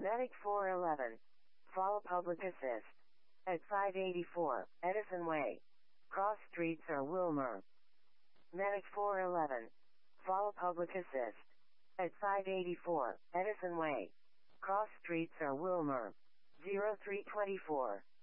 Medic 411. Follow public assist. At 584, Edison Way. Cross streets or Wilmer. Medic 411. Follow public assist. At 584, Edison Way. Cross streets or Wilmer. 0324.